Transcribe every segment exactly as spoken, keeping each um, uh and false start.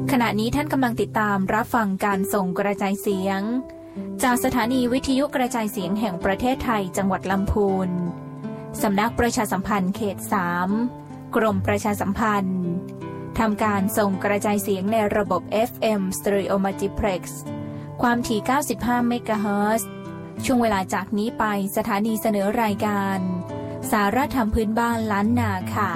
ขณะนี้ท่านกำลังติดตามรับฟังการส่งกระจายเสียงจากสถานีวิทยุกระจายเสียงแห่งประเทศไทยจังหวัดลำพูนสำนักประชาสัมพันธ์เขตสามกรมประชาสัมพันธ์ทำการส่งกระจายเสียงในระบบ เอฟ เอ็ม Stereo Multiplex ความถี่ เก้าสิบห้า เมกะเฮิรตซ์ ช่วงเวลาจากนี้ไปสถานีเสนอรายการสาระธรรมพื้นบ้านล้านนาค่ะ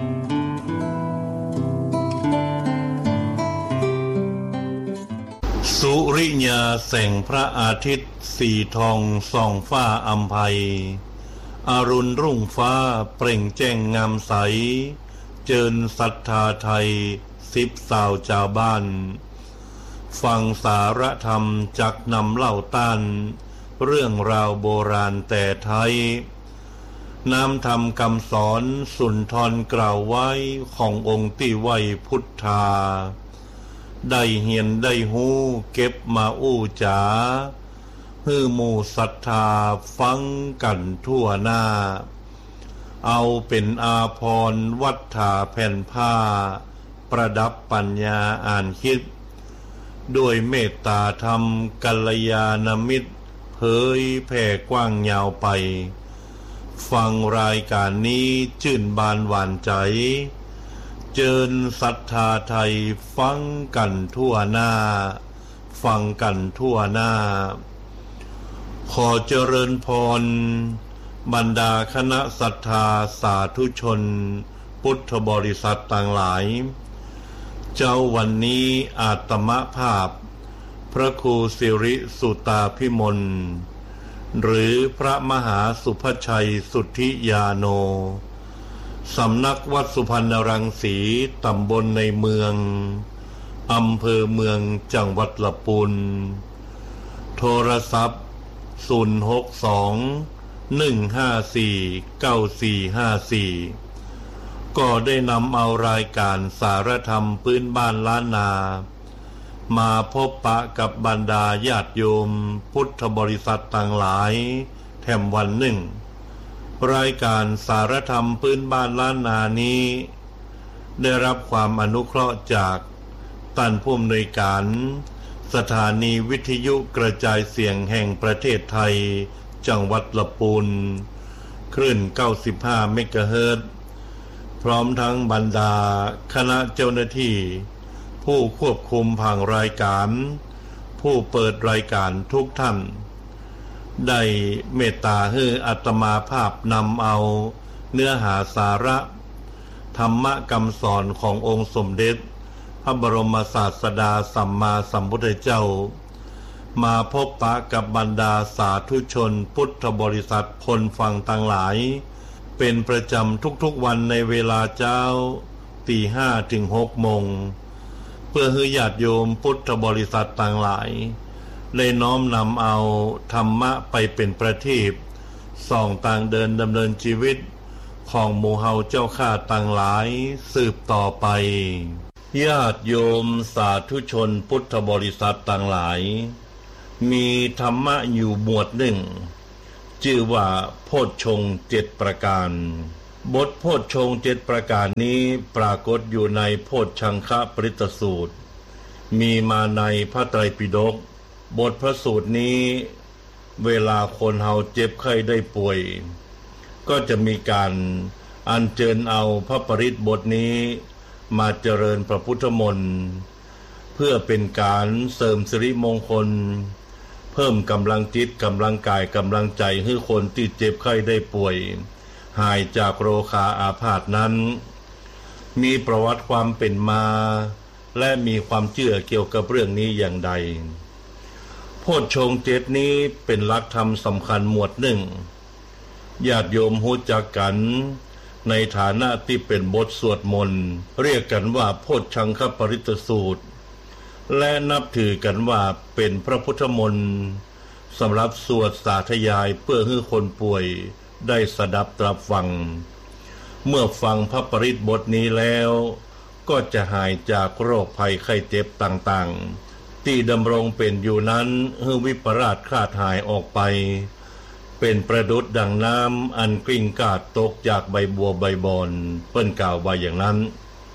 สุริยาแสงพระอาทิตย์สีทองส่องฟ้าอำไพอรุณรุ่งฟ้าเปล่งแจ้งงามใสเจิญศรัทธาไทยสิบสาวชาวบ้านฟังสารธรรมจักนำเล่าต้านเรื่องราวโบราณแต่ไทยน้ำธรรมคำสอนสุนทรกล่าวไว้ขององค์ที่ไว้พุทธาได้เหียนได้หูเก็บมาอู้จ๋าฮือหมู่ศรัทธาฟังกันทั่วหน้าเอาเป็นอาภรณ์วัฏฐาแผ่นผ้าประดับปัญญาอ่านคิดด้วยเมตตาธรรมกัลยาณมิตรเผยแผ่กว้างยาวไปฟังรายการนี้ชื่นบานหวานใจเจิญศรัทธาไทยฟังกันทั่วหน้าฟังกันทั่วหน้าขอเจริญพรบรรดาคณะศรัทธาสาธุชนพุทธบริษัทต่างหลายเจ้าวันนี้อาตมภาพพระครูสิริสุตาภิมลหรือพระมหาสุภชัยสุทธิยาโนสำนักวัดสุพรรณรังสีตำบลในเมืองอำเภอเมืองจังหวัดลำพูนโทรศัพท์ศูนย์ หก สอง หนึ่ง ห้า สี่ เก้า สี่ ห้า สี่ก็ได้นำเอารายการสารธรรมพื้นบ้านล้านนามาพบปะกับบรรดาญาติโยมพุทธบริษัทต่างหลายแถมวันหนึ่งรายการสารธรรมพื้นบ้านล้านนานี้ได้รับความอนุเคราะห์จากท่านผู้อำนวยการสถานีวิทยุกระจายเสียงแห่งประเทศไทยจังหวัดลำพูนคลื่นเก้าสิบห้าเมกะเฮิรตซ์พร้อมทั้งบรรดาคณะเจ้าหน้าที่ผู้ควบคุมผังรายการผู้เปิดรายการทุกท่านได้เมตตาให้อาตมาภาพนำเอาเนื้อหาสาระธรรมคำสอนขององค์สมเด็จพระบรมศาสดาสัมมาสัมพุทธเจ้ามาพบปะกับบรรดาสาธุชนพุทธบริษัทคนฟังต่างหลายเป็นประจำทุกๆวันในเวลาเจ้าตีห้าถึงหกโมงเพื่อให้ญาติโยมพุทธบริษัทต่างหลายได้น้อมนำเอาธรรมะไปเป็นประทีปส่องต่างเดินดำเนินชีวิตของหมู่เฮาเจ้าข้าต่างหลายสืบต่อไปญาติโยมสาธุชนพุทธบริษัทต่างหลายมีธรรมะอยู่หมวดหนึ่งชื่อว่าโพชฌงค์เจ็ดประการบทโพชฌงค์เจ็ดประการนี้ปรากฏอยู่ในโพชฌังคปริตสูตรมีมาในพระไตรปิฎกบทพระสูตรนี้เวลาคนเฮาเจ็บไข้ได้ป่วยก็จะมีการอัญเชิญเอาพระปริตรบทนี้มาเจริญพระพุทธมนต์เพื่อเป็นการเสริมสิริมงคลเพิ่มกำลังจิตกำลังกายกำลังใจให้คนที่เจ็บไข้ได้ป่วยหายจากโรคาอาพาธนั้นมีประวัติความเป็นมาและมีความเชื่อเกี่ยวกับเรื่องนี้อย่างใดโพชฌงค์เจ็ดนี้เป็นหลักธรรมสำคัญหมวดหนึ่งญาติโยมรู้จักกันในฐานะที่เป็นบทสวดมนต์เรียกกันว่าโพชฌังคปริตสูตรและนับถือกันว่าเป็นพระพุทธมนต์สำหรับสวดสาธยายเพื่อให้คนป่วยได้สดับตรับฟังเมื่อฟังพระปริตรบทนี้แล้วก็จะหายจากโรคภัยไข้เจ็บต่างๆที่ดำรงเป็นอยู่นั้นให้วิปราชคลาดหายออกไปเป็นประดุจดังน้ำอันกลิ้งกาดตกจากใบบัวใบบอนเปิ้นกล่าวไว้อย่างนั้น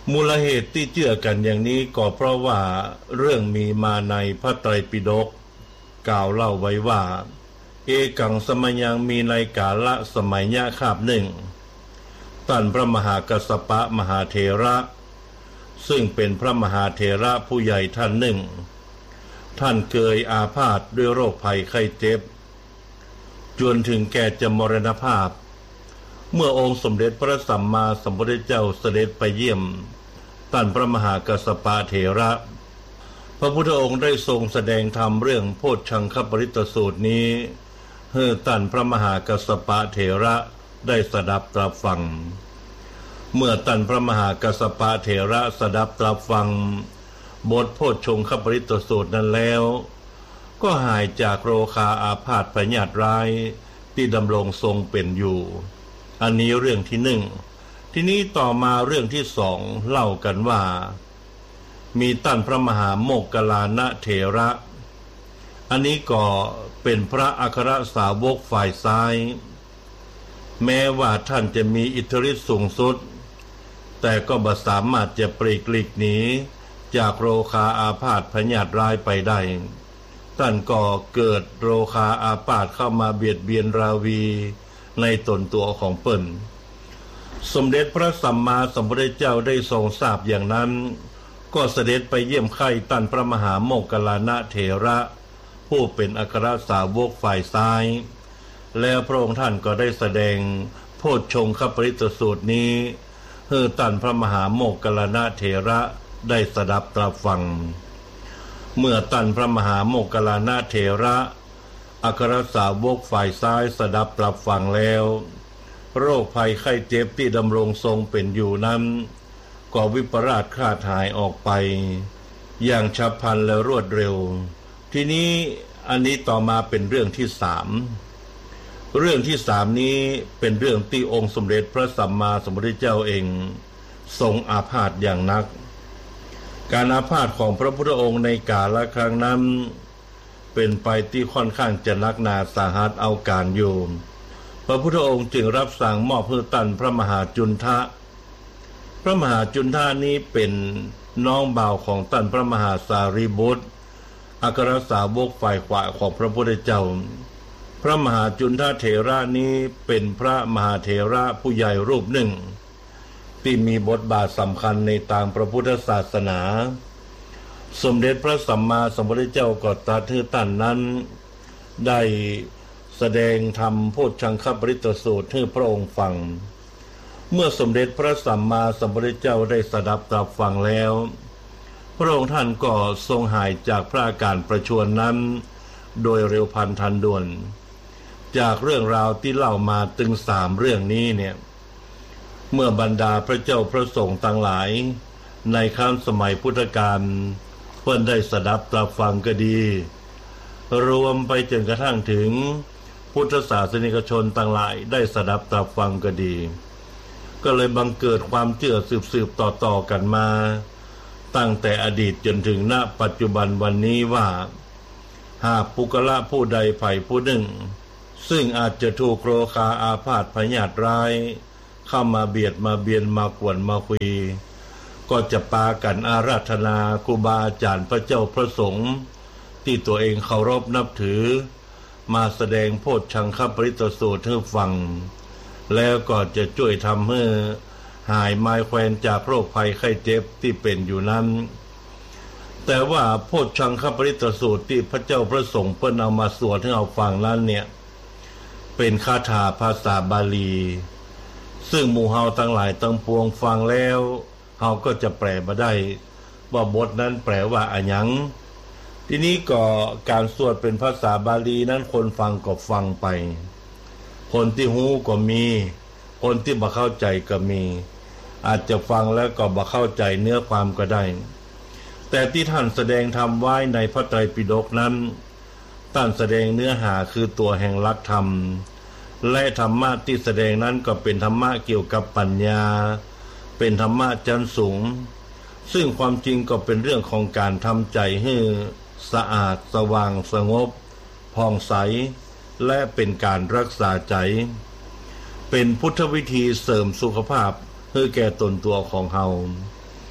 มูลเหตุที่เชื่อกันอย่างนี้ก็เพราะว่าเรื่องมีมาในพระไตรปิฎกกล่าวเล่าไว้ว่าเอกังสมัยยังมีในกาละสมัยยะคาบหนึ่งท่านพระมหากัสสปะมหาเถระซึ่งเป็นพระมหาเถระผู้ใหญ่ท่านหนึ่งท่านเคยอาพาธด้วยโรคภัยไข้เจ็บจนถึงแก่จะมรณภาพเมื่อองค์สมเด็จพระสัมมาสัมพุทธเจ้าเสด็จไปเยี่ยมท่านพระมหากัสสปะเถระพระพุทธองค์ได้ทรงแสดงธรรมเรื่องโพชฌังคปริตสูตรนี้ให้ท่านพระมหากัสสปะเถระได้สดับตรับฟังเมื่อท่านพระมหากัสสปะเถระสดับตรับฟังบทโพชฌงคปริตสูตรนั้นแล้วก็หายจากโรคาอาพาธพยาธิร้ายที่ดำรงทรงเป็นอยู่อันนี้เรื่องที่หนึ่งทีนี้ต่อมาเรื่องที่สองเล่ากันว่ามีท่านพระมหาโมคคัลลานะเถระอันนี้ก็เป็นพระอัครสาวกฝ่ายซ้ายแม้ว่าท่านจะมีอิทธิฤทธิ์สูงสุดแต่ก็บ่สามารถจะปลีกหลีกหนีจากโรคาอาพาธพยาธิร้ายไปได้ท่านก็เกิดโรคาอาพาธเข้ามาเบียดเบียนราวีในตนตัวของเปิ้นสมเด็จพระสัมมาสัมพุทธเจ้าได้ทรงทราบอย่างนั้นก็เสด็จไปเยี่ยมไข้ท่านพระมหาโมคคัลลานะเถระผู้เป็นอัครสาวกฝ่ายซ้ายแล้วพระองค์ท่านก็ได้แสดงโพชฌงคปริตสูตรนี้ให้ท่านพระมหาโมคคัลลานะเถระได้สดับตรับฟังเมื่อท่านพระมหาโมคคัลลานะเถระอัครสาวกฝ่ายซ้ายสดับตรับฟังแล้วโรคภัยไข้เจ็บที่ดำรงทรงเป็นอยู่นั้นก็วิปราชคลาดหายออกไปอย่างฉับพลันและรวดเร็วทีนี้อันนี้ต่อมาเป็นเรื่องที่สามเรื่องที่สามนี้เป็นเรื่องที่องค์สมเด็จพระสัมมาสัมพุทธเจ้าเองทรงอาพาธอย่างนักการอาพาธของพระพุทธองค์ในกาลครั้งนั้นเป็นไปที่ค่อนข้างจะนักหนาสาหัสเอาการอยู่พระพุทธองค์จึงรับสั่งมอบเพื่อท่านพระมหาจุนทะพระมหาจุนทะนี้เป็นน้องบ่าวของท่านพระมหาสารีบุตรอัครสาวกฝ่ายขวาของพระพุทธเจ้าพระมหาจุนทเถระนี้เป็นพระมหาเถระผู้ใหญ่รูปหนึ่งที่มีบทบาทสำคัญในทางพระพุทธศาสนาสมเด็จพระสัมมาสัมพุทธเจ้าก็ตรัสให้ท่านนั้นได้แสดงธรรมโพชฌังคปริตสูตรให้พระองค์ฟังเมื่อสมเด็จพระสัมมาสัมพุทธเจ้าได้สดับตรับฟังแล้วพระองค์ท่านก็ทรงหายจากพระอาการประชวรนั้นโดยเร็วพลันทันด่วนจากเรื่องราวที่เล่ามาถึงสามเรื่องนี้เนี่ยเมื่อบรรดาพระเจ้าพระสงฆ์ทั้งหลายในครั้งสมัยพุทธกาลเพิ่นได้สดับตรับฟังก็ดีรวมไปจนกระทั่งถึงพุทธศาสนิกชนทั้งหลายได้สดับตรับฟังก็ดีก็เลยบังเกิดความเชื่อสืบๆต่อๆกันมาตั้งแต่อดีตจนถึงณปัจจุบันวันนี้ว่าหากปุกละผู้ใดไผ่ผู้หนึ่งซึ่งอาจจะถูกโรคาอาพาธพยาธิร้ายเข้ามาเบียดมาเบียนมากวนมาคุยก็จะปากันอาราธนาครูบาอาจารย์พระเจ้าพระสงฆ์ที่ตัวเองเคารพนับถือมาแสดงโพชฌังคปริตสูตรให้ฟังแล้วก็จะช่วยทำให้หายไม้แควนจากโรคภัยไข้เจ็บที่เป็นอยู่นั้นแต่ว่าโพชฌังคปริตสูตรที่พระเจ้าพระสงฆ์เพิ่นเอามาสวดให้เราฟังนั้นเนี่ยเป็นคาถาภาษาบาลีซึ่งหมู่เฮาทั้งหลายทั้งปวงฟังแล้วเฮาก็จะแปลมาได้ว่าบทนั้นแปลว่าอะหยังทีนี้ก็การสวดเป็นภาษาบาลีนั้นคนฟังก็ฟังไปคนที่ฮู้ก็มีคนที่บ่เข้าใจก็มีอาจจะฟังแล้วก็บ่เข้าใจเนื้อความก็ได้แต่ที่ท่านแสดงธรรมไว้ในพระไตรปิฎกนั้นท่านแสดงเนื้อหาคือตัวแห่งหลักธรรมและธรรมะที่แสดงนั้นก็เป็นธรรมะเกี่ยวกับปัญญาเป็นธรรมะชั้นสูงซึ่งความจริงก็เป็นเรื่องของการทำใจให้สะอาดสว่างสงบผ่องใสและเป็นการรักษาใจเป็นพุทธวิธีเสริมสุขภาพให้แก่ตนตัวของเฮา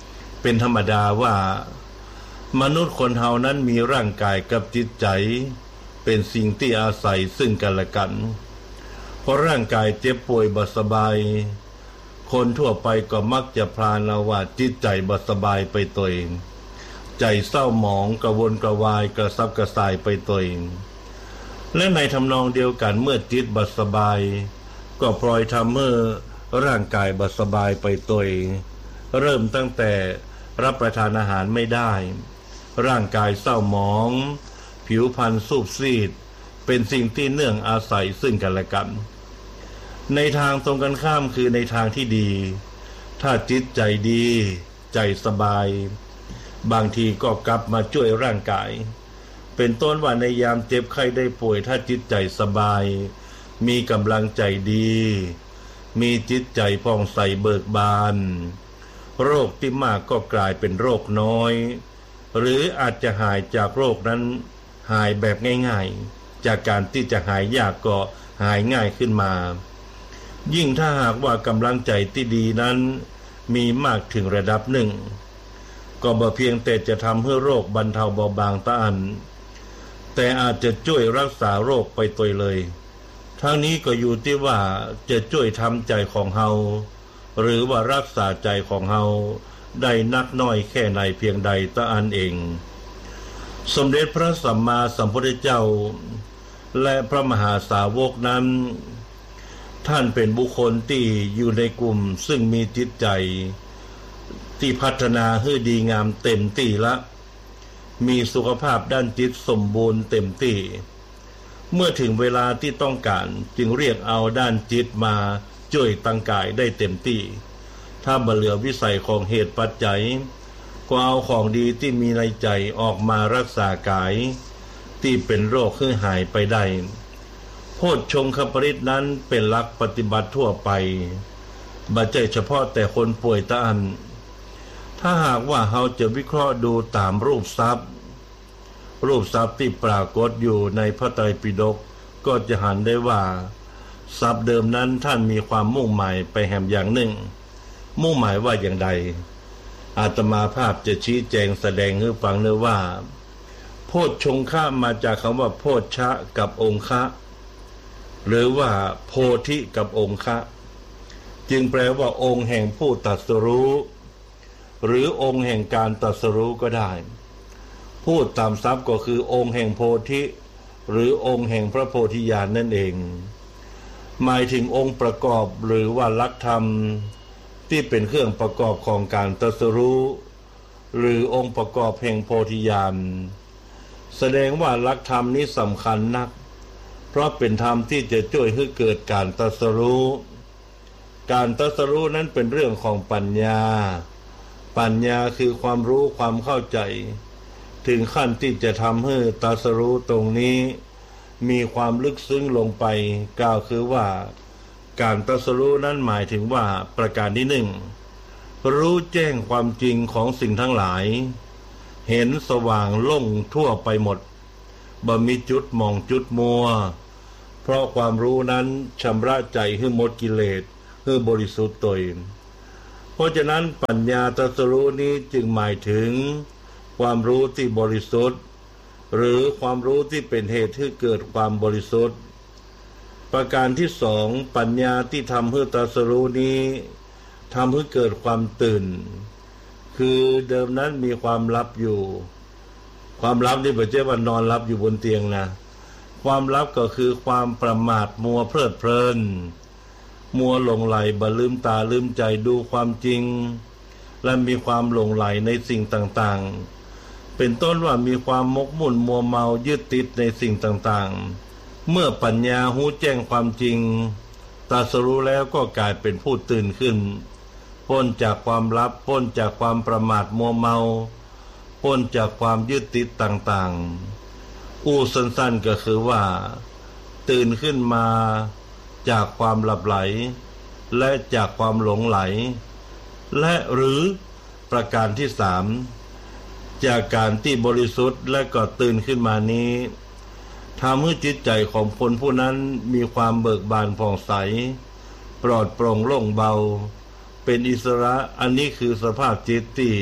เป็นธรรมดาว่ามนุษย์คนเฮานั้นมีร่างกายกับจิตใจเป็นสิ่งที่อาศัยซึ่งกันและกันเพราะร่างกายเจ็บป่วยบ่สบายคนทั่วไปก็มักจะพลาดละว่าจิตใจบ่สบายไปตัวเองใจเศร้าหมองกระวนกระวายกระซับกระส่ายไปตัวเองและในทำนองเดียวกันเมื่อจิตบ่สบายก็ปล่อยทำเมื่อร่างกายบ่สบายไปตัวเองเริ่มตั้งแต่รับประทานอาหารไม่ได้ร่างกายเศร้าหมองผิวพรรณสูบซีดเป็นสิ่งที่เนื่องอาศัยซึ่งกันและกันในทางตรงกันข้ามคือในทางที่ดีถ้าจิตใจดีใจสบายบางทีก็กลับมาช่วยร่างกายเป็นต้นว่าในยามเจ็บไข้ได้ป่วยถ้าจิตใจสบายมีกำลังใจดีมีจิตใจผ่องใสเบิกบานโรคที่มากก็กลายเป็นโรคน้อยหรืออาจจะหายจากโรคนั้นหายแบบง่ายๆจากการที่จะหายยากก็หายง่ายขึ้นมายิ่งถ้าหากว่ากำลังใจที่ดีนั้นมีมากถึงระดับหนึ่งก็บ่เพียงแต่จะทำให้โรคบรรเทาเบาบางตาอันแต่อาจจะช่วยรักษาโรคไปตัวเลยทั้งนี้ก็อยู่ที่ว่าจะช่วยทำใจของเฮาหรือว่ารักษาใจของเฮาได้นักน้อยแค่ไหนเพียงใดตาอันเองสมเด็จพระสัมมาสัมพุทธเจ้าและพระมหาสาวกนั้นท่านเป็นบุคคลที่อยู่ในกลุ่มซึ่งมีจิตใจที่พัฒนาให้ดีงามเต็มที่ละมีสุขภาพด้านจิตสมบูรณ์เต็มที่เมื่อถึงเวลาที่ต้องการจึงเรียกเอาด้านจิตมาช่วยตั้งกายได้เต็มที่ถ้าบ่เหลือวิสัยของเหตุปัจจัยก็เอาของดีที่มีในใจออกมารักษากายที่เป็นโรคให้หายไปได้โพชฌงคปริตนั้นเป็นหลักปฏิบัติทั่วไปบ่ใช่เฉพาะแต่คนป่วยตาอันถ้าหากว่าเราจะวิเคราะห์ดูตามรูปทรัพย์รูปทรัพย์ที่ปรากฏอยู่ในพระไตรปิฎกก็จะเห็นได้ว่าทรัพย์เดิมนั้นท่านมีความมุ่งหมายไปแห่งอย่างหนึ่งมุ่งหมายว่าอย่างใดอาตมาภาพจะชี้แจงแสดงให้ฟังเลยว่าโพชฌงคะมาจากคำว่าโพชฌะกับองคะหรือว่าโพธิกับองคะจึงแปลว่าองค์แห่งผู้ตรัสรู้หรือองค์แห่งการตรัสรู้ก็ได้พูดตามศัพท์ก็คือองค์แห่งโพธิหรือองค์แห่งพระโพธิญาณนั่นเองหมายถึงองค์ประกอบหรือว่าหลักธรรมที่เป็นเครื่องประกอบของการตรัสรู้หรือองค์ประกอบแห่งโพธิญาณแสดงว่าหลักธรรมนี้สำคัญนักเพราะเป็นธรรมที่จะช่วยให้เกิดการตรัสรู้การตรัสรู้นั้นเป็นเรื่องของปัญญาปัญญาคือความรู้ความเข้าใจถึงขั้นที่จะทำให้ตรัสรู้ตรงนี้มีความลึกซึ้งลงไปกล่าวคือว่าการตรัสรู้นั้นหมายถึงว่าประการที่หนึ่งรู้แจ้งความจริงของสิ่งทั้งหลายเห็นสว่างโล่งทั่วไปหมดบ่มีจุดมองจุดมัวเพราะความรู้นั้นชำระใจให้หมดกิเลสให้บริสุทธิ์ตนเพราะฉะนั้นปัญญาตรัสรู้นี้จึงหมายถึงความรู้ที่บริสุทธิ์หรือความรู้ที่เป็นเหตุให้เกิดความบริสุทธิ์ประการที่สองปัญญาที่ทำให้ตรัสรู้นี้ทำให้เกิดความตื่นคือเดิมนั้นมีความลับอยู่ความลับนี่ไม่ใช่ว่านอนลับอยู่บนเตียงนะความลับก็คือความประมาทมัวเพลิดเพลินมัวหลงไหลบ่ลืมตาลืมใจดูความจริงและมีความหลงไหลในสิ่งต่างๆเป็นต้นว่ามีความมกมุ่นมัวเมายึดติดในสิ่งต่างๆเมื่อปัญญารู้แจ้งความจริงตรัสรู้แล้วก็กลายเป็นผู้ตื่นขึ้นพ้นจากความลับพ้นจากความประมาทมัวเมาพ้นจากความยึดติดต่างๆอู้สั้นๆก็คือว่าตื่นขึ้นมาจากความหลับไหลและจากความหลงไหลและหรือประการที่สามจากการที่บริสุทธิ์และก็ตื่นขึ้นมานี้ทำให้จิตใจของคนผู้นั้นมีความเบิกบานผ่องใสปลอดโปร่งโล่งเบาเป็นอิสระอันนี้คือสภาพจิตที่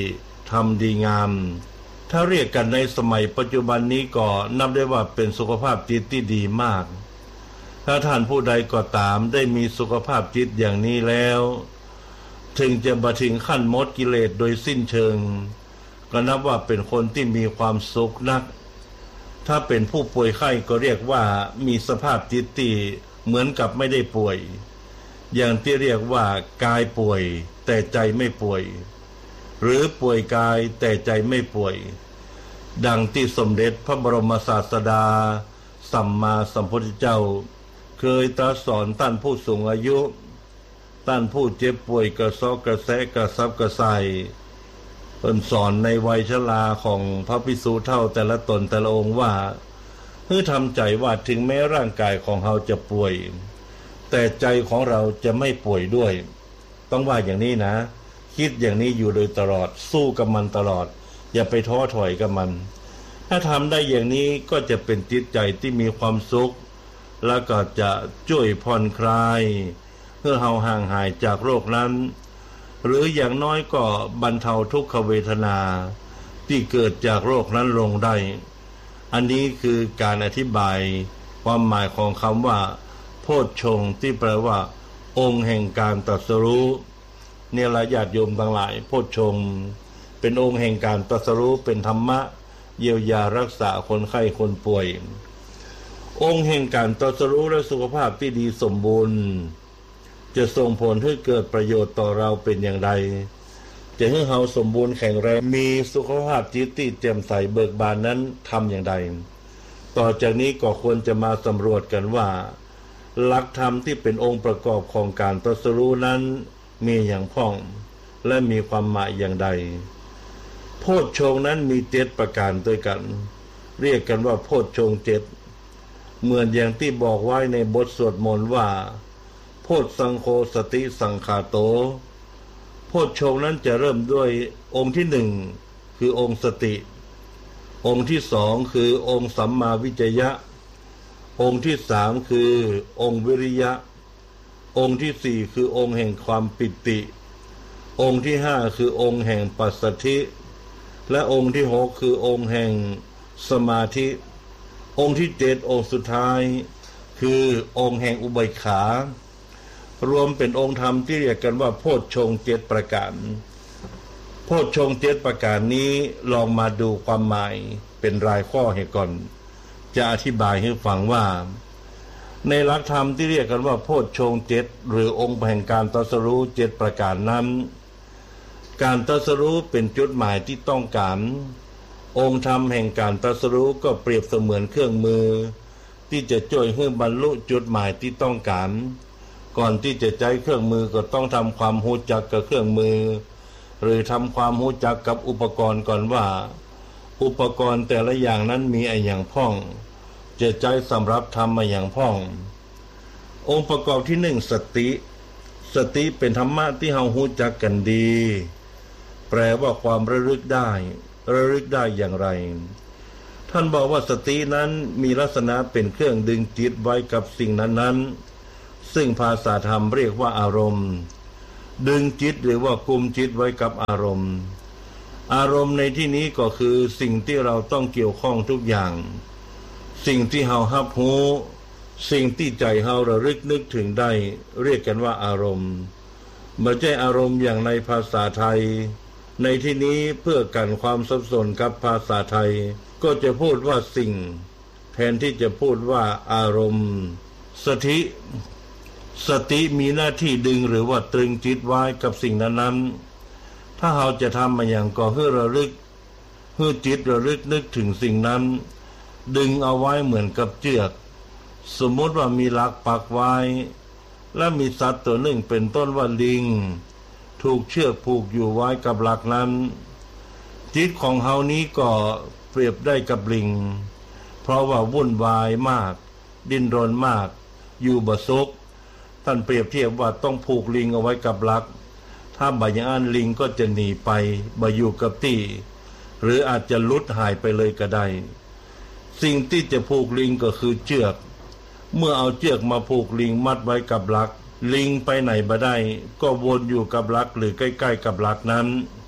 ทำดีงามถ้าเรียกกันในสมัยปัจจุบันนี้ก็นับได้ว่าเป็นสุขภาพจิตที่ดีมากถ้าท่านผู้ใดก็ตามได้มีสุขภาพจิตอย่างนี้แล้วถึงจะบรรถึงขั้นหมดกิเลสโดยสิ้นเชิงก็นับว่าเป็นคนที่มีความสุขนักถ้าเป็นผู้ป่วยไข้ก็เรียกว่ามีสภาพจิตที่เหมือนกับไม่ได้ป่วยอย่างที่เรียกว่ากายป่วยแต่ใจไม่ป่วยหรือป่วยกายแต่ใจไม่ป่วยดังที่สมเด็จพระบรมศาสดาสัมมาสัมพุทธเจ้าเคยตรัสสอนท่านผู้สูงอายุท่านผู้เจ็บป่วยกระซอกกระแสะกระซับกระส่ายเพิ่นสอนในวัยชราของพระภิกษุเฒ่าแต่ละตนแต่ละองค์ว่าให้ทำใจว่าถึงแม้ร่างกายของเราจะป่วยแต่ใจของเราจะไม่ป่วยด้วยต้องว่าอย่างนี้นะคิดอย่างนี้อยู่โดยตลอดสู้กับมันตลอดอย่าไปท้อถอยกับมันถ้าทำได้อย่างนี้ก็จะเป็นจิตใจที่มีความสุขแล้วก็จะช่วยผ่อนคลายเพื่อเราห่างหายจากโรคนั้นหรืออย่างน้อยก็บรรเทาทุกขเวทนาที่เกิดจากโรคนั้นลงได้อันนี้คือการอธิบายความหมายของคำว่าโพชฌงค์ที่แปลว่าองค์แห่งการตรัสรู้เนี่ยละญาติโยมทั้งหลายโพชฌงค์เป็นองค์แห่งการตรัสรู้เป็นธรรมะเยียวยารักษาคนไข้คนป่วยองค์แห่งการตรัสรู้และสุขภาพที่ดีสมบูรณ์จะส่งผลให้เกิดประโยชน์ต่อเราเป็นอย่างไรจะให้เราสมบูรณ์แข็งแรงมีสุขภาพจิตที่แจ่มใสเบิกบานนั้นทำอย่างไรต่อจากนี้ก็ควรจะมาสำรวจกันว่าหลักธรรมที่เป็นองค์ประกอบของการตรัสรู้นั้นมีอย่างพ้องและมีความหมายอย่างใดโพชฌงค์นั้นมีเจ็ดประการด้วยกันเรียกกันว่าโพชฌงค์เจ็ดเหมือนอย่างที่บอกไว้ในบทสวดมนต์ว่าโพชสังโฆสติสังขาโตโพชฌงค์นั้นจะเริ่มด้วยองค์ที่หนึ่งคือองค์สติองค์ที่สองคือองค์สัมมาวิจยะองค์ที่สามคือองค์วิริยะองค์ที่สี่คือองค์แห่งความปิติองค์ที่ห้าคือองค์แห่งปัสสัทธิและองค์ที่หกคือองค์แห่งสมาธิองค์ที่เจ็ดองค์สุดท้ายคือองค์แห่งอุเบกขารวมเป็นองค์ธรรมที่เรียกกันว่าโพชฌงค์เจ็ดประการโพชฌงค์เจ็ดประการนี้ลองมาดูความหมายเป็นรายข้อให้ก่อนจะอธิบายให้ฟังว่าในหลักธรรมที่เรียกกันว่าโพชฌงค์เจ็ดหรือองค์แห่งการตรัสรู้เจ็ดประการนั้นการตรัสรู้เป็นจุดหมายที่ต้องการองค์ธรรมแห่งการตรัสรู้ก็เปรียบเสมือนเครื่องมือที่จะช่วยให้บรรลุจุดหมายที่ต้องการก่อนที่จะใช้เครื่องมือก็ต้องทำความรู้จักกับเครื่องมือหรือทำความรู้จักกับอุปกรณ์ก่อนว่าอุปกรณ์แต่ละอย่างนั้นมีอะไรอย่างพ้องจะใช้สำหรับทำมาอย่างพ้ององค์ประกอบที่หนึ่งสติสติเป็นธรรมะที่เรารู้จักกันดีแปลว่าความระลึกได้ระลึกได้อย่างไรท่านบอกว่าสตินั้นมีลักษณะเป็นเครื่องดึงจิตไว้กับสิ่งนั้นๆซึ่งภาษาธรรมเรียกว่าอารมณ์ดึงจิตหรือว่ากุมจิตไว้กับอารมณ์อารมณ์ในที่นี้ก็คือสิ่งที่เราต้องเกี่ยวข้องทุกอย่างสิ่งที่เรารับรู้สิ่งที่ใจเราระลึกนึกถึงได้เรียกกันว่าอารมณ์ไม่ใช่อารมณ์อย่างในภาษาไทยในที่นี้เพื่อกันความสับสนกับภาษาไทยก็จะพูดว่าสิ่งแทนที่จะพูดว่าอารมณ์สติสติมีหน้าที่ดึงหรือว่าตรึงจิตไว้กับสิ่งนั้นๆถ้าเราจะทำมาอย่างก็ให้ระลึกให้จิตระลึกนึกถึงสิ่งนั้นดึงเอาไว้เหมือนกับเชือกสมมติว่ามีหลักปักไว้และมีสัตว์ตัวหนึ่งเป็นต้นว่าลิงถูกเชือกผูกอยู่ไว้กับหลักนั้นจิตของเฮานี้ก็เปรียบได้กับลิงเพราะว่าวุ่นวายมากดิ้นรนมากอยู่บ่สุขท่านเปรียบเทียบว่าต้องผูกลิงเอาไว้กับหลักถ้าบ่อย่างนั้นลิงก็จะหนีไปบ่อยู่กับที่หรืออาจจะลุดหายไปเลยก็ได้สิ่งที่จะผูกลิงก็คือเชือกเมื่อเอาเชือกมาผูกลิงมัดไว้กับหลักลิงไปไหนบ่ได้ก็วนอยู่กับหลักหรือใกล้ๆกับหลักนั้น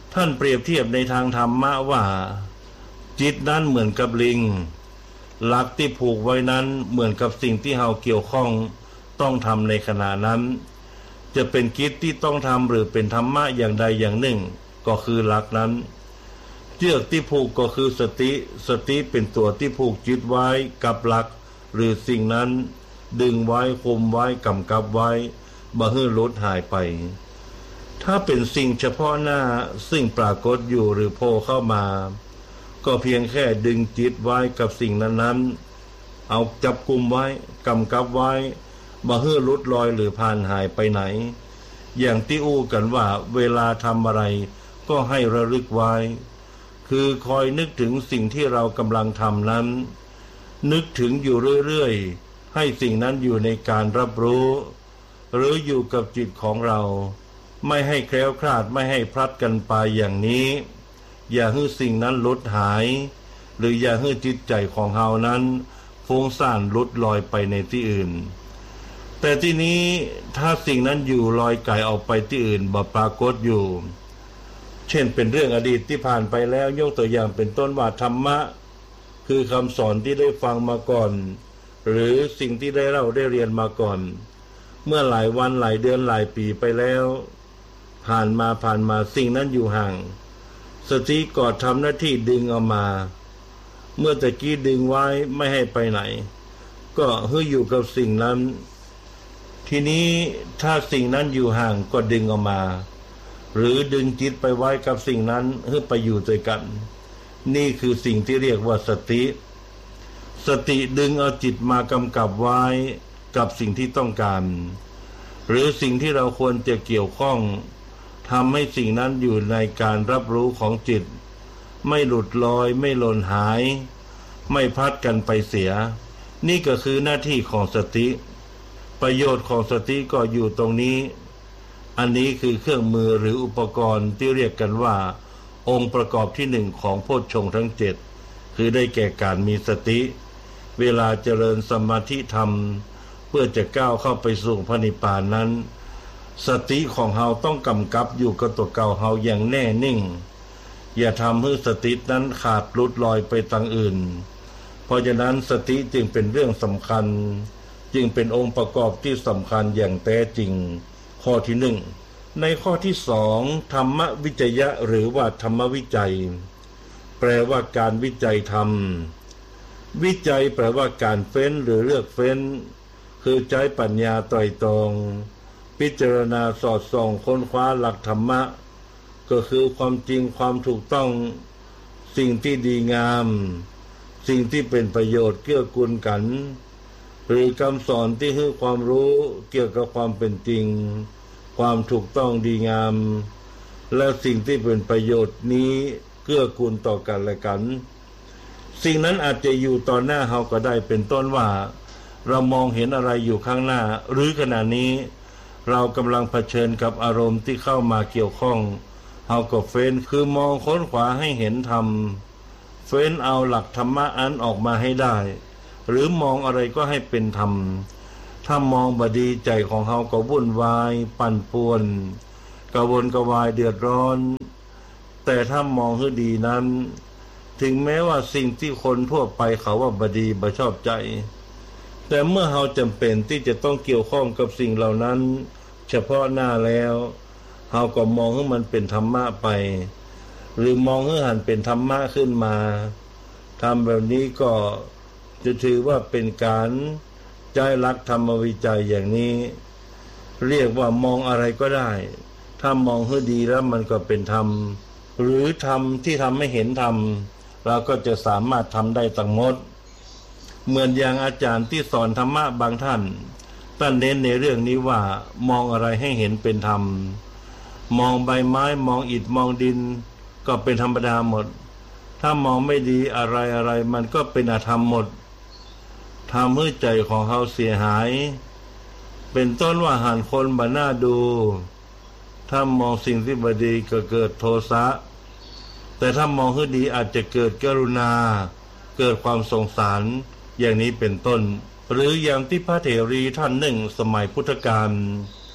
ท่านเปรียบเทียบในทางธรรมะว่าจิตนั้นเหมือนกับลิงหลักที่ผูกไว้นั้นเหมือนกับสิ่งที่เราเกี่ยวข้องต้องทำในขณะนั้นจะเป็นกิจที่ต้องทำหรือเป็นธรรมะอย่างใดอย่างหนึ่งก็คือหลักนั้นเชือกที่ผูกก็คือสติสติเป็นตัวที่ผูกจิตไว้กับหลักหรือสิ่งนั้นดึงไว้คุมไว้กำกับไว้บ่ให้หลุดหายไปถ้าเป็นสิ่งเฉพาะหน้าซึ่งปรากฏอยู่หรือโผล่เข้ามาก็เพียงแค่ดึงจิตไว้กับสิ่งนั้นๆเอาจับกุมไว้กำกับไว้บ่ให้หลุดลอยหรือผ่านหายไปไหนอย่างที่อู้กันว่าเวลาทำอะไรก็ให้ระลึกไว้คือคอยนึกถึงสิ่งที่เรากำลังทำนั้นนึกถึงอยู่เรื่อยๆให้สิ่งนั้นอยู่ในการรับรู้หรืออยู่กับจิตของเราไม่ให้แคล้วคลาดไม่ให้พลัดกันไปอย่างนี้อย่าให้สิ่งนั้นหลุดหายหรืออย่าให้จิตใจของเรานั้นฟุ้งซ่านหลุดลอยไปในที่อื่นแต่ที่นี้ถ้าสิ่งนั้นอยู่ลอยไกลออกไปที่อื่นบ่ปรากฏอยู่เช่นเป็นเรื่องอดีตที่ผ่านไปแล้วยกตัวอย่างเป็นต้นว่าธรรมะคือคำสอนที่ได้ฟังมาก่อนหรือสิ่งที่ได้เล่าได้เรียนมาก่อนเมื่อหลายวันหลายเดือนหลายปีไปแล้วผ่านมาผ่านมาสิ่งนั้นอยู่ห่างสติก็ทำหน้าที่ดึงเอามาเมื่อตะกี้ดึงไว้ไม่ให้ไปไหนก็ให้อยู่กับสิ่งนั้นทีนี้ถ้าสิ่งนั้นอยู่ห่างก็ดึงออกมาหรือดึงจิตไปไว้กับสิ่งนั้นให้ไปอยู่ด้วยกันนี่คือสิ่งที่เรียกว่าสติสติดึงเอาจิตมากำกับไว้กับสิ่งที่ต้องการหรือสิ่งที่เราควรจะเกี่ยวข้องทำให้สิ่งนั้นอยู่ในการรับรู้ของจิตไม่หลุดลอยไม่หล่นหายไม่พลัดกันไปเสียนี่ก็คือหน้าที่ของสติประโยชน์ของสติก็อยู่ตรงนี้อันนี้คือเครื่องมือหรืออุปกรณ์ที่เรียกกันว่าองค์ประกอบที่หนึ่งของโพชฌงค์ทั้งเจ็ดคือได้แก่การมีสติเวลาเจริญสมาธิธรรมเพื่อจะก้าวเข้าไปสู่พระนิพพานนั้นสติของเฮาต้องกำกับอยู่กับตัวเก่าเฮาอย่างแน่นิ่งอย่าทำให้สตินั้นขาดหลุดลอยไปทางอื่นเพราะฉะนั้นสติจึงเป็นเรื่องสำคัญจึงเป็นองค์ประกอบที่สำคัญอย่างแท้จริงข้อที่หนึ่งในข้อที่สองธรรมวิจยะหรือว่าธรรมวิจัยแปลว่าการวิจัยธรรมวิจัยแปลว่าการเฟ้นหรือเลือกเฟ้นคือใช้ปัญญาไตร่ตรองพิจารณาสอดส่องค้นคว้าหลักธรรมะก็คือความจริงความถูกต้องสิ่งที่ดีงามสิ่งที่เป็นประโยชน์เกื้อกูลกันหรือคำสอนที่ให้ความรู้เกี่ยวกับความเป็นจริงความถูกต้องดีงามและสิ่งที่เป็นประโยชน์นี้เกื้อกูลต่อกันและกันสิ่งนั้นอาจจะอยู่ต่อหน้าเราก็ได้เป็นต้นว่าเรามองเห็นอะไรอยู่ข้างหน้าหรือขณะนี้เรากำลังเผชิญกับอารมณ์ที่เข้ามาเกี่ยวข้องเราก็เฟ้นคือมองค้นขวาให้เห็นธรรมเฟ้นเอาหลักธรรมะอันออกมาให้ได้หรือมองอะไรก็ให้เป็นธรรมถ้ามองบดีใจของเราก็วุ่นวายปั่นป่วนกระวนกระวายเดือดร้อนแต่ถ้ามองให้ดีนั้นถึงแม้ว่าสิ่งที่คนทั่วไปเขาว่าบดีบ่ชอบใจแต่เมื่อเราจำเป็นที่จะต้องเกี่ยวข้องกับสิ่งเหล่านั้นเฉพาะหน้าแล้วเราก็มองให้มันเป็นธรรมะไปหรือมองให้หันเป็นธรรมะขึ้นมาทำแบบนี้ก็จะถือว่าเป็นการใช้หลักธรรมวิจัยอย่างนี้เรียกว่ามองอะไรก็ได้ถ้ามองให้ดีแล้วมันก็เป็นธรรมหรือธรรมที่ทำให้เห็นธรรมเราก็จะสามารถทำได้ทั้งหมดเหมือนอย่างอาจารย์ที่สอนธรรมะบางท่านท่านเน้นในเรื่องนี้ว่ามองอะไรให้เห็นเป็นธรรมมองใบไม้มองอิฐมองดินก็เป็นธรรมดาหมดถ้ามองไม่ดีอะไรอะไรมันก็เป็นอธรรมหมดทำให้ใจของเขาเสียหายเป็นต้นว่าหันคนบ่น่าดูถ้ามองสิ่งที่บ่ดีก็เกิดโทสะแต่ถ้ามองให้ดีอาจจะเกิดกรุณาเกิดความสงสารอย่างนี้เป็นต้นหรืออย่างที่พระเถรีท่านหนึ่งสมัยพุทธกาล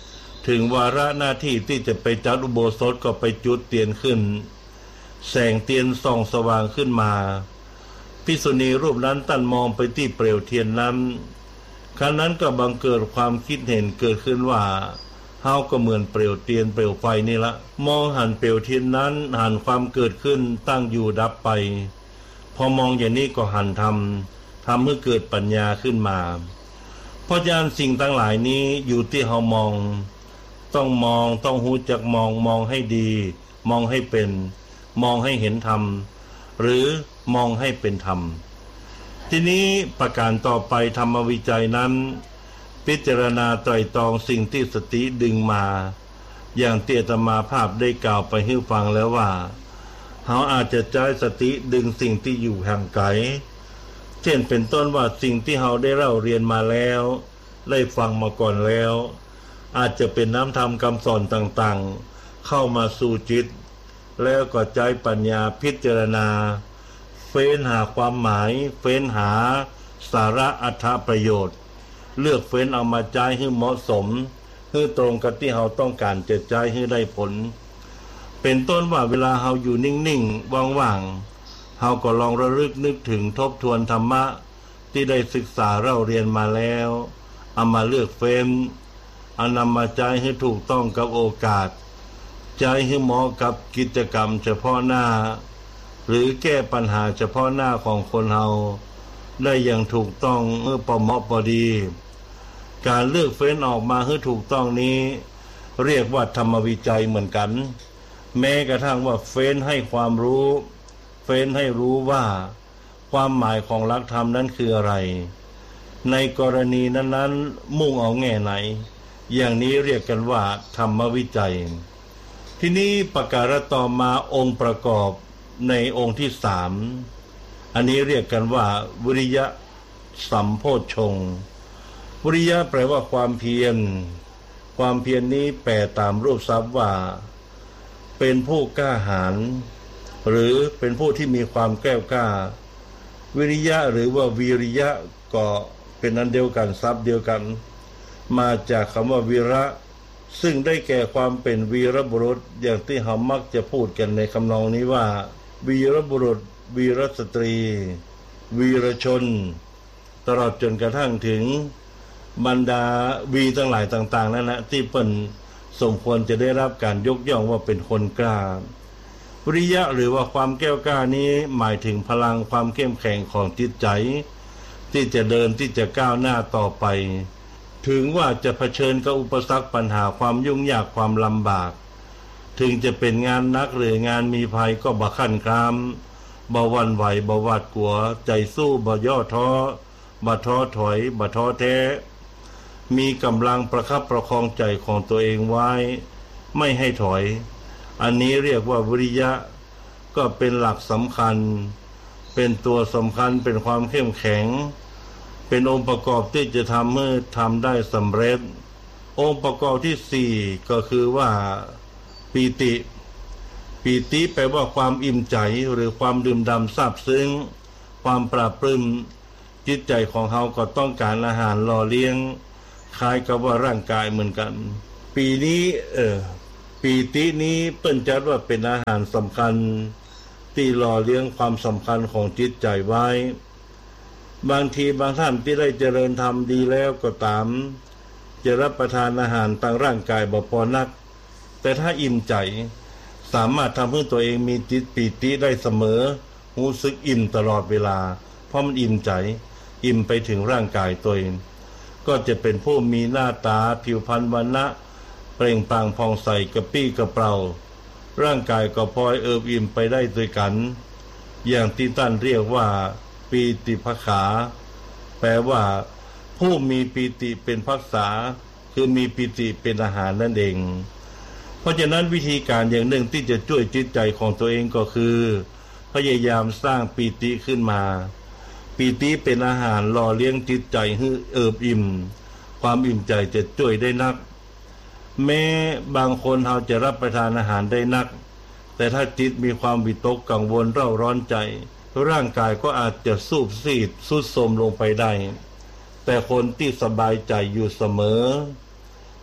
ถึงวาระหน้าที่ที่จะไปจัดอุโบสถก็ไปจุดเทียนขึ้นแสงเทียนส่องสว่างขึ้นมาภิกษุณีรูปนั้นตั้งมองไปที่เปลวเทียนนั้นครั้งนั้นก็บังเกิดความคิดเห็นเกิดขึ้นว่าเฮาก็เหมือนเปลวเทียนเปลวไฟนี่ละมองหันเปลวเทียนนั้นหันความเกิดขึ้นตั้งอยู่ดับไปพอมองอย่างนี้ก็หันทำทำให้เกิดปัญญาขึ้นมาเพราะฉะนั้นสิ่งทั้งหลายนี้อยู่ที่เฮามองต้องมองต้องรู้จักมองมองให้ดีมองให้เป็นมองให้เห็นธรรมหรือมองให้เป็นธรรมทีนี้ประการต่อไปธรรมวิจัยนั้นพิจารณาไตร่ตรองสิ่งที่สติดึงมาอย่างที่อาตมาภาพได้กล่าวไปให้ฟังแล้วว่าเขาอาจจะใช้สติดึงสิ่งที่อยู่ห่างไกลเช่นเป็นต้นว่าสิ่งที่เขาได้เล่าเรียนมาแล้วได้ฟังมาก่อนแล้วอาจจะเป็นน้ำธรรมคำสอนต่างๆเข้ามาสู่จิตแล้วก็ใจปัญญาพิจารณาเฟ้นหาความหมายเฟ้นหาสาระอรรถประโยชน์เลือกเฟ้นเอามาใจให้เหมาะสมให้ตรงกับที่เราต้องการจะใจให้ได้ผลเป็นต้นว่าเวลาเราอยู่นิ่งๆว่างๆเราก็ลองระลึกนึกถึงทบทวนธรรมะที่ได้ศึกษาเราเรียนมาแล้วเอามาเลือกเฟ้นเอานำมาใจให้ถูกต้องกับโอกาสใจให้เหมาะกับกิจกรรมเฉพาะหน้าหรือแก้ปัญหาเฉพาะหน้าของคนเราได้อย่างถูกต้องเมื่อพอเหมาะพอดีการเลือกเฟ้นออกมาให้ถูกต้องนี้เรียกว่าธรรมวิจัยเหมือนกันแม้กระทั่งว่าเฟ้นให้ความรู้เฟ้นให้รู้ว่าความหมายของหลักธรรมนั้นคืออะไรในกรณีนั้นๆมุ่งเอาแง่ไหนอย่างนี้เรียกกันว่าธรรมวิจัยที่นี้ประการต่อมาองค์ประกอบในองค์ที่สามอันนี้เรียกกันว่าวิริยะสัมโพชฌงค์วิริยะแปลว่าความเพียรความเพียร น, นี้แปลตามรูปศัพท์ว่าเป็นผู้กล้าหาญหรือเป็นผู้ที่มีความแกล้วกล้าวิริยะหรือว่าวีริยะก็เป็นอันเดียวกันศัพท์เดียวกันมาจากคำว่าวีระซึ่งได้แก่ความเป็นวีรบุรุษอย่างที่เรามักจะพูดกันในคำนองนี้ว่าวีรบุรุษวีรสตรีวีรชนตลอดจนกระทั่งถึงบรรดาวีทั้งหลายต่างๆนั่นแหละที่เป็นสมควรจะได้รับการยกย่องว่าเป็นคนกล้าวิริยะหรือว่าความแก้วกล้านี้หมายถึงพลังความเข้มแข็งของจิตใจที่จะเดินที่จะก้าวหน้าต่อไปถึงว่าจะเผชิญกับอุปสรรคปัญหาความยุ่งยากความลำบากถึงจะเป็นงานนักหรืองานมีภัยก็บ่ขั้นครามบ่หวั่นไหวบ่หวาดกลัวใจสู้บ่ย่อท้อบ่ท้อถอยบ่ท้อแท้มีกำลังประคับประคองใจของตัวเองไว้ไม่ให้ถอยอันนี้เรียกว่าวิริยะก็เป็นหลักสำคัญเป็นตัวสำคัญเป็นความเข้มแข็งเป็นองค์ประกอบที่จะทำให้ทำได้สำเร็จองค์ประกอบที่สี่ก็คือว่าปีติปีติแปลว่าความอิ่มใจหรือความดื่มด่ำซาบซึ้งความปราบปลื้มจิตใจของเราก็ต้องการอาหารหล่อเลี้ยงคล้ายกับว่าร่างกายเหมือนกันปีนี้เออปีตินี้เปิ้นจัดว่าเป็นอาหารสำคัญที่หล่อเลี้ยงความสำคัญของจิตใจไว้บางทีบางท่านที่ได้เจริญธรรมดีแล้วก็ตามจะรับประทานอาหารทางร่างกายบ่พอนักแต่ถ้าอิ่มใจสามารถทำให้ตัวเองมีจิตปีติได้เสมอรู้สึกอิ่มตลอดเวลาเพราะมันอิ่มใจอิ่มไปถึงร่างกายตัวเองก็จะเป็นผู้มีหน้าตาผิวพรรณวรรณะเปล่งปลั่งผ่องใสกระปี้กระเปร่าร่างกายก็พลอยเอิบอิ่มไปได้ด้วยกันอย่างที่ท่านเรียกว่าปีติภขาแปลว่าผู้มีปีติเป็นภักษาคือมีปีติเป็นอาหารนั่นเองเพราะฉะนั้นวิธีการอย่างหนึ่งที่จะช่วยจิตใจของตัวเองก็คือพยายามสร้างปีติขึ้นมาปีติเป็นอาหารหล่อเลี้ยงจิตใจให้เอิบอิ่มความอิ่มใจจะช่วยได้นักแม้บางคนเขาจะรับประทานอาหารได้นักแต่ถ้าจิตมีความวิตกกังวลเร่าร้อนใจร่างกายก็อาจจะสูบซีดทรุดโทรมลงไปได้แต่คนที่สบายใจอยู่เสมอ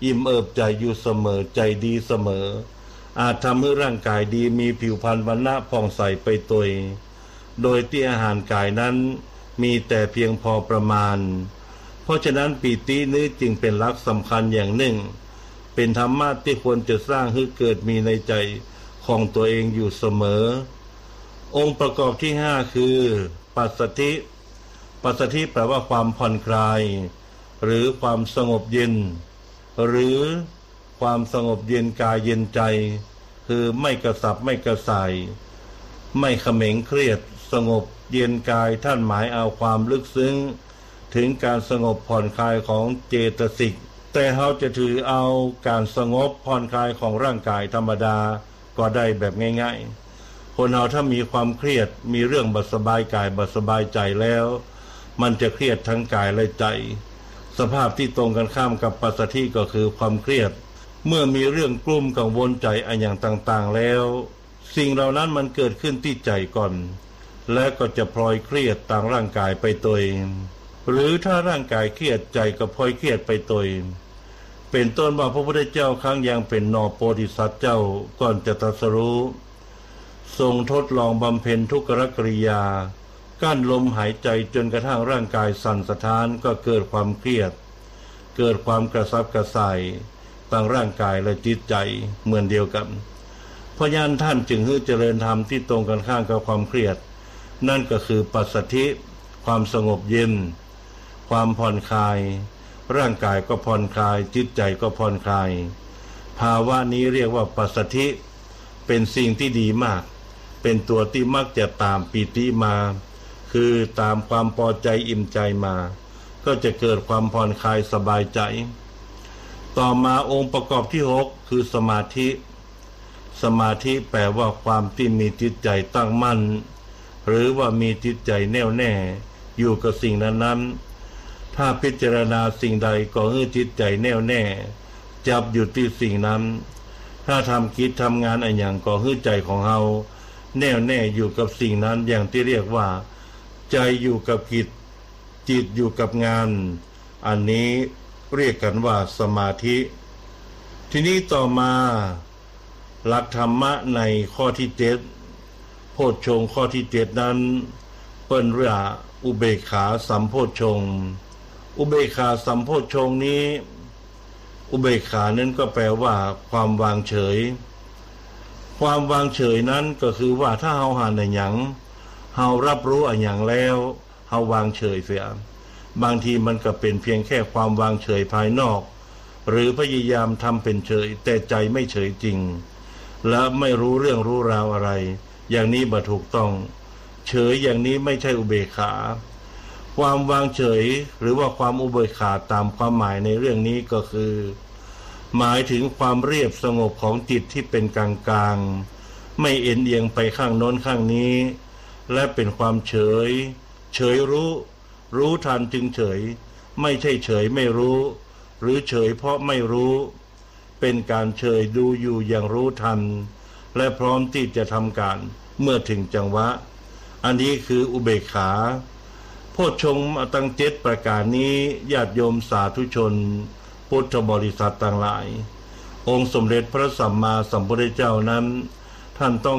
อิ่มเอิบใจอยู่เสมอใจดีเสมออาจทำให้ร่างกายดีมีผิวพรรณวรรณะผ่องใสไปตยโดยที่อาหารกายนั้นมีแต่เพียงพอประมาณเพราะฉะนั้นปีตินี้จึงเป็นหลักสำคัญอย่างหนึ่งเป็นธรรมะที่ควรจะสร้างให้เกิดมีในใจของตัวเองอยู่เสมอองค์ประกอบที่ห้าคือปัสสัทธิปัสสัทธิแปลว่าความผ่อนคลายหรือความสงบเย็นหรือความสงบเย็นกายเย็นใจคือไม่กระสับไม่กระส่ายไม่เขม็งเครียดสงบเย็นกายท่านหมายเอาความลึกซึ้งถึงการสงบผ่อนคลายของเจตสิกแต่เราจะถือเอาการสงบผ่อนคลายของร่างกายธรรมดาก็ได้แบบง่ายๆคนเราถ้ามีความเครียดมีเรื่องบัดสบายกายบัดสบายใจแล้วมันจะเครียดทั้งกายและใจสภาพที่ตรงกันข้ามกับปัสสัทธิก็คือความเครียดเมื่อมีเรื่องกลุ้มกังวลใจอะไรอย่างต่างๆแล้วสิ่งเหล่านั้นมันเกิดขึ้นที่ใจก่อนและก็จะพลอยเครียดต่างร่างกายไปตัวเองหรือถ้าร่างกายเครียดใจก็พลอยเครียดไปตัวเองเป็นต้นว่าพระพุทธเจ้าครั้งยังเป็นนอโพธิสัตว์เจ้าก่อนจะตรัสรู้ทรงทดลองบำเพ็ญทุกขกริยากั้นลมหายใจจนกระทั่งร่างกายสั่นสะท้านก็เกิดความเครียดเกิดความกระสับกระส่ายตั้งร่างกายและจิตใจเหมือนเดียวกันเพราะฉะนั้นท่านจึงให้เจริญธรรมที่ตรงกันข้ามกับความเครียดนั่นก็คือปัสสัทธิความสงบเย็นความผ่อนคลายร่างกายก็ผ่อนคลายจิตใจก็ผ่อนคลายภาวะนี้เรียกว่าปัสสัทธิเป็นสิ่งที่ดีมากเป็นตัวที่มักจะตามปีติมาคือตามความพอใจอิ่มใจมาก็จะเกิดความผ่อนคลายสบายใจต่อมาองค์ประกอบที่หกคือสมาธิสมาธิแปลว่าความที่มีจิตใจตั้งมั่นหรือว่ามีจิตใจแน่วแน่อยู่กับสิ่งนั้นๆถ้าพิจารณาสิ่งใดก็ให้จิตใจแน่วแน่จับอยู่ที่สิ่งนั้นถ้าทำกิจทำงานอะไรอย่างก็ให้ใจของเราแน่วแน่อยู่กับสิ่งนั้นอย่างที่เรียกว่าใจอยู่กับกิจจิตอยู่กับงานอันนี้เรียกกันว่าสมาธิทีนี้ต่อมาหลักธรรมะในข้อที่เจ็ดโพชฌงค์ข้อที่เจ็ดนั้นเปิ้นเรียกอุเบกขาสัมโพชฌงค์อุเบกขาสัมโพชฌงค์นี้อุเบกขานั้นก็แปลว่าความวางเฉยความวางเฉยนั้นก็คือว่าถ้าเฮาหาในหยังเฮารับรู้อันหยังแล้วเฮาวางเฉยเสียบางทีมันก็เป็นเพียงแค่ความวางเฉยภายนอกหรือพยายามทำเป็นเฉยแต่ใจไม่เฉยจริงและไม่รู้เรื่องรู้ราวอะไรอย่างนี้บ่ถูกต้องเฉยอย่างนี้ไม่ใช่อุเบกขาความวางเฉยหรือว่าความอุเบกขาตามความหมายในเรื่องนี้ก็คือหมายถึงความเรียบสงบของจิตที่เป็นกลางกลางไม่เอ็นเอียงไปข้างโน้นข้างนี้และเป็นความเฉยเฉยรู้รู้ทันจึงเฉยไม่ใช่เฉยไม่รู้หรือเฉยเพราะไม่รู้เป็นการเฉยดูอยู่อย่างรู้ทันและพร้อมที่จะทำการเมื่อถึงจังหวะอันนี้คืออุเบกขาโพชฌงค์ตั้งเจ็ดประการนี้ญาติโยมสาธุชนพุทธบริษัทต่างหลายองค์สมเด็จพระสัมมาสัมพุทธเจ้านั้นท่านต้อง